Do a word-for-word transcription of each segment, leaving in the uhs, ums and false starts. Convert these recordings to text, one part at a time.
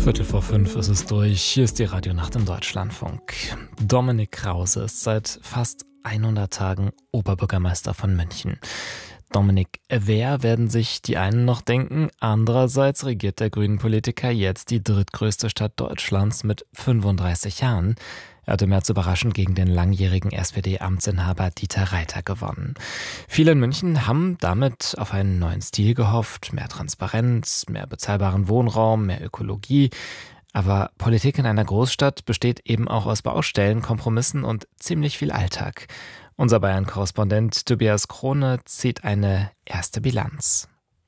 Viertel vor fünf ist es durch. Hier ist die Radionacht im Deutschlandfunk. Dominik Krause ist seit fast hundert Tagen Oberbürgermeister von München. Dominik, wer werden sich die einen noch denken? Andererseits regiert der Grünen-Politiker jetzt die drittgrößte Stadt Deutschlands mit fünfunddreißig Jahren. Er hatte März überraschend gegen den langjährigen S P D-Amtsinhaber Dieter Reiter gewonnen. Viele in München haben damit auf einen neuen Stil gehofft. Mehr Transparenz, mehr bezahlbaren Wohnraum, mehr Ökologie. Aber Politik in einer Großstadt besteht eben auch aus Baustellen, Kompromissen und ziemlich viel Alltag. Unser Bayern-Korrespondent Tobias Krone zieht eine erste Bilanz.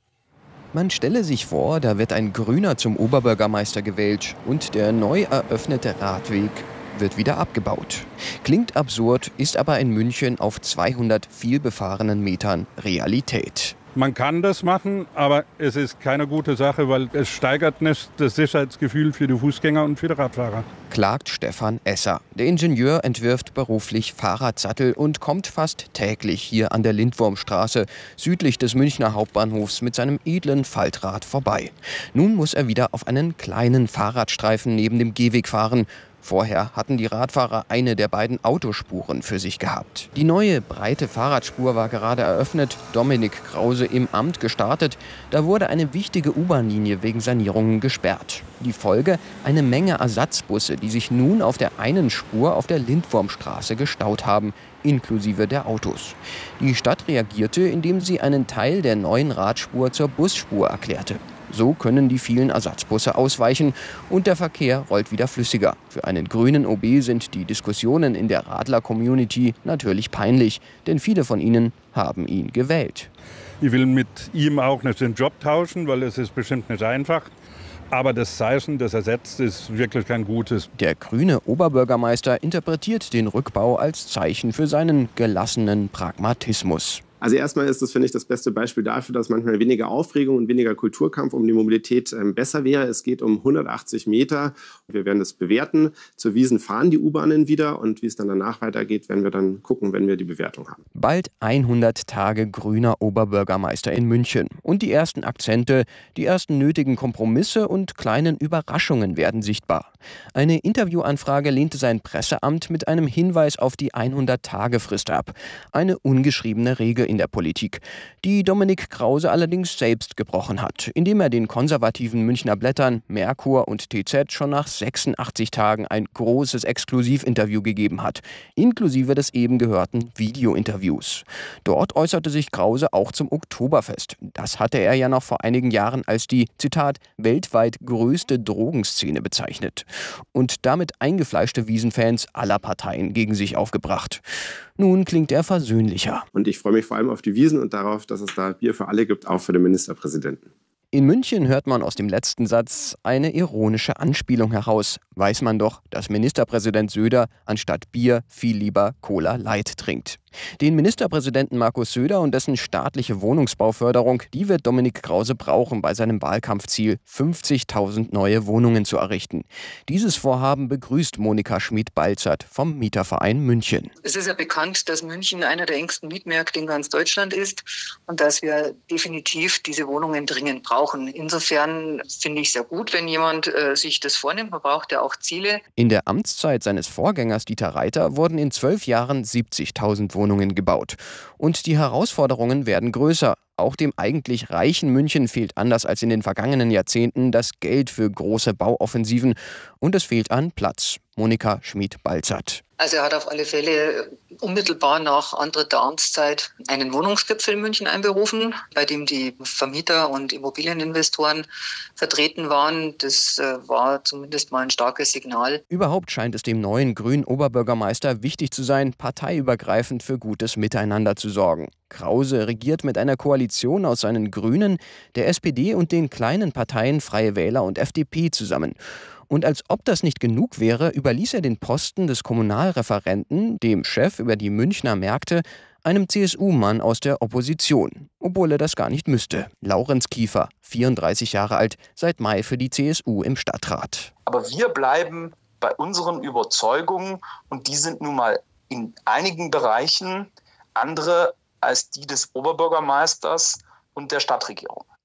Man stelle sich vor, da wird ein Grüner zum Oberbürgermeister gewählt und der neu eröffnete Radweg wird wieder abgebaut. Klingt absurd, ist aber in München auf zweihundert vielbefahrenen Metern Realität. Man kann das machen, aber es ist keine gute Sache, weil es steigert nicht das Sicherheitsgefühl für die Fußgänger und für die Radfahrer. Klagt Stefan Esser. Der Ingenieur entwirft beruflich Fahrradsattel und kommt fast täglich hier an der Lindwurmstraße südlich des Münchner Hauptbahnhofs mit seinem edlen Faltrad vorbei. Nun muss er wieder auf einen kleinen Fahrradstreifen neben dem Gehweg fahren. Vorher hatten die Radfahrer eine der beiden Autospuren für sich gehabt. Die neue, breite Fahrradspur war gerade eröffnet, Dominik Krause im Amt gestartet. Da wurde eine wichtige U-Bahn-Linie wegen Sanierungen gesperrt. Die Folge? Eine Menge Ersatzbusse, die sich nun auf der einen Spur auf der Lindwurmstraße gestaut haben, inklusive der Autos. Die Stadt reagierte, indem sie einen Teil der neuen Radspur zur Busspur erklärte. So können die vielen Ersatzbusse ausweichen und der Verkehr rollt wieder flüssiger. Für einen grünen O B sind die Diskussionen in der Radler-Community natürlich peinlich, denn viele von ihnen haben ihn gewählt. Ich will mit ihm auch nicht den Job tauschen, weil es ist bestimmt nicht einfach. Aber das Zeichen, das er setzt, ist wirklich kein gutes. Der grüne Oberbürgermeister interpretiert den Rückbau als Zeichen für seinen gelassenen Pragmatismus. Also erstmal ist das, finde ich, das beste Beispiel dafür, dass manchmal weniger Aufregung und weniger Kulturkampf um die Mobilität ähm, besser wäre. Es geht um hundertachtzig Meter. Wir werden das bewerten. Zur Wiesn fahren die U-Bahnen wieder und wie es dann danach weitergeht, werden wir dann gucken, wenn wir die Bewertung haben. Bald hundert Tage grüner Oberbürgermeister in München. Und die ersten Akzente, die ersten nötigen Kompromisse und kleinen Überraschungen werden sichtbar. Eine Interviewanfrage lehnte sein Presseamt mit einem Hinweis auf die hundert-Tage-Frist ab. Eine ungeschriebene Regel in der Politik, die Dominik Krause allerdings selbst gebrochen hat, indem er den konservativen Münchner Blättern Merkur und T Z schon nach sechsundachtzig Tagen ein großes Exklusivinterview gegeben hat, inklusive des eben gehörten Videointerviews. Dort äußerte sich Krause auch zum Oktoberfest. Das hatte er ja noch vor einigen Jahren als die, Zitat, weltweit größte Drogenszene bezeichnet und damit eingefleischte Wiesn-Fans aller Parteien gegen sich aufgebracht. Nun klingt er versöhnlicher. Und ich freue mich vor allem auf die Wiesn und darauf, dass es da Bier für alle gibt, auch für den Ministerpräsidenten. In München hört man aus dem letzten Satz eine ironische Anspielung heraus. Weiß man doch, dass Ministerpräsident Söder anstatt Bier viel lieber Cola Light trinkt. Den Ministerpräsidenten Markus Söder und dessen staatliche Wohnungsbauförderung, die wird Dominik Krause brauchen bei seinem Wahlkampfziel, fünfzigtausend neue Wohnungen zu errichten. Dieses Vorhaben begrüßt Monika Schmid-Balzert vom Mieterverein München. Es ist ja bekannt, dass München einer der engsten Mietmärkte in ganz Deutschland ist und dass wir definitiv diese Wohnungen dringend brauchen. Insofern finde ich es sehr gut, wenn jemand äh, sich das vornimmt. Man braucht ja auch Ziele. In der Amtszeit seines Vorgängers Dieter Reiter wurden in zwölf Jahren siebzigtausend Wohnungen gebaut. Und die Herausforderungen werden größer. Auch dem eigentlich reichen München fehlt anders als in den vergangenen Jahrzehnten das Geld für große Bauoffensiven und es fehlt an Platz. Monika Schmid-Balzert. Also er hat auf alle Fälle unmittelbar nach Antritt der Amtszeit einen Wohnungsgipfel in München einberufen, bei dem die Vermieter und Immobilieninvestoren vertreten waren. Das war zumindest mal ein starkes Signal. Überhaupt scheint es dem neuen grünen Oberbürgermeister wichtig zu sein, parteiübergreifend für gutes Miteinander zu sorgen. Krause regiert mit einer Koalition aus seinen Grünen, der S P D und den kleinen Parteien Freie Wähler und F D P zusammen. Und als ob das nicht genug wäre, überließ er den Posten des Kommunalreferenten, dem Chef über die Münchner Märkte, einem C S U-Mann aus der Opposition, obwohl er das gar nicht müsste. Laurenz Kiefer, vierunddreißig Jahre alt, seit Mai für die C S U im Stadtrat. Aber wir bleiben bei unseren Überzeugungen und die sind nun mal in einigen Bereichen andere als die des Oberbürgermeisters und der Stadtregierung.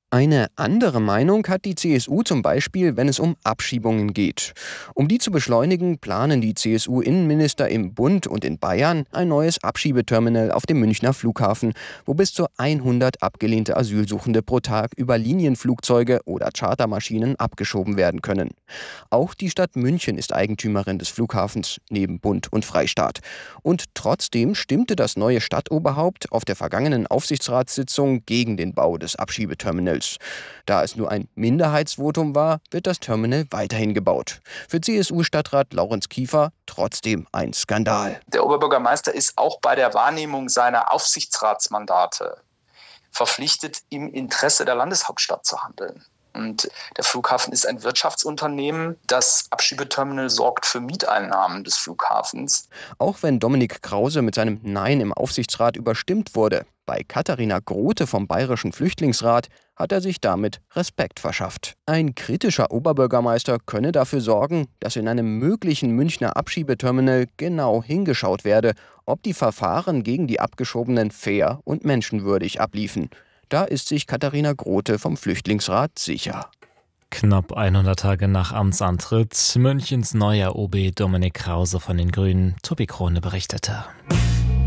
Eine andere Meinung hat die C S U zum Beispiel, wenn es um Abschiebungen geht. Um die zu beschleunigen, planen die C S U-Innenminister im Bund und in Bayern ein neues Abschiebeterminal auf dem Münchner Flughafen, wo bis zu hundert abgelehnte Asylsuchende pro Tag über Linienflugzeuge oder Chartermaschinen abgeschoben werden können. Auch die Stadt München ist Eigentümerin des Flughafens, neben Bund und Freistaat. Und trotzdem stimmte das neue Stadtoberhaupt auf der vergangenen Aufsichtsratssitzung gegen den Bau des Abschiebeterminals. Da es nur ein Minderheitsvotum war, wird das Terminal weiterhin gebaut. Für C S U-Stadtrat Laurenz Kiefer trotzdem ein Skandal. Der Oberbürgermeister ist auch bei der Wahrnehmung seiner Aufsichtsratsmandate verpflichtet, im Interesse der Landeshauptstadt zu handeln. Und der Flughafen ist ein Wirtschaftsunternehmen. Das Abschiebeterminal sorgt für Mieteinnahmen des Flughafens. Auch wenn Dominik Krause mit seinem Nein im Aufsichtsrat überstimmt wurde, bei Katharina Grote vom Bayerischen Flüchtlingsrat hat er sich damit Respekt verschafft. Ein kritischer Oberbürgermeister könne dafür sorgen, dass in einem möglichen Münchner Abschiebeterminal genau hingeschaut werde, ob die Verfahren gegen die Abgeschobenen fair und menschenwürdig abliefen. Da ist sich Katharina Grote vom Flüchtlingsrat sicher. Knapp hundert Tage nach Amtsantritt, Münchens neuer O B Dominik Krause von den Grünen, Tobi Krone berichtete.